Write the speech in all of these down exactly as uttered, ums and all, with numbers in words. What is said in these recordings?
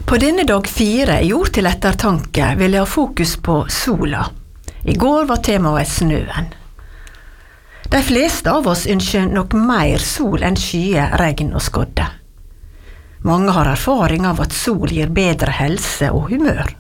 På denne dag fire i ord til ettertanke vil jeg ha fokus på sola. I går var temaet snøen. De fleste av oss ønsker nok mer sol enn skyer, regn og skodde. Mange har erfaring av at sol gir bedre helse og humør.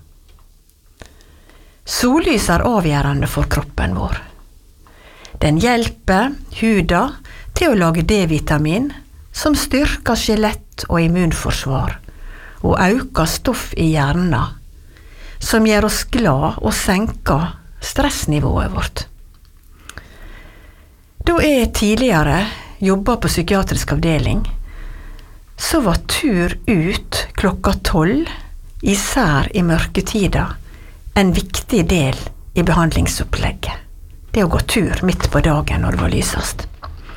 Sollys er avgjørende for kroppen vår. Den hjelper huda til å lage D-vitamin, som styrker skjelett og immunforsvar, og øker stoff i hjernen, som gjør oss glad og senker stressnivået vårt. Da jeg tidligere jobbet på psykiatrisk avdeling, så var tur ut klokka tolv, især i mørketida, en viktig del i behandlingsopplegget. Det å gå tur midt på dagen når det var lysest.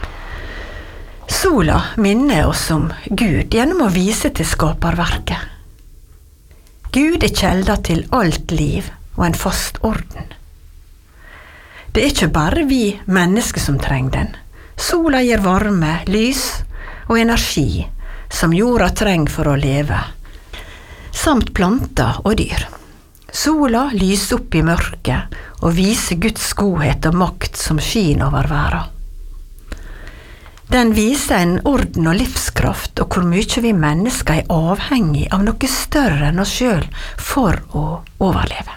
Sola minner oss om Gud gjennom å vise til skaperverket. Gud er kjelda til alt liv og en fast orden. Det er ikke bare vi mennesker som trenger den. Sola gir varme, lys og energi som jorda trenger for å leve, samt planter og dyr. Sola lyser opp i mørket og viser Guds godhet og makt som skin over verden. Den viser en orden og livskraft, og hvor mye vi mennesker er avhengig av noe større enn oss selv for å overleve.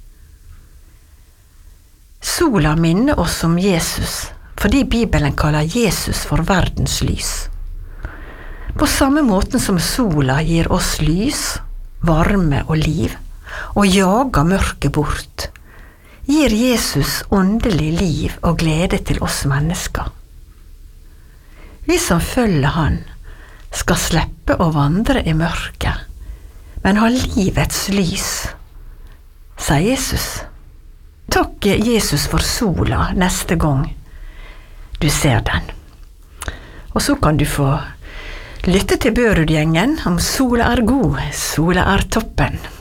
Sola minner oss om Jesus, fordi Bibelen kaller Jesus for verdens lys. På samme måten som sola gir oss lys, varme og liv, og jager mørket bort, gir Jesus åndelig liv og glede til oss mennesker. Vi som følger han, skal slippe å vandre i mørket, men ha livets lys, sier Jesus. Takk Jesus for sola neste gang du ser den. Og så kan du få lytte til Børud-gjengen om sola er god, sola er toppen.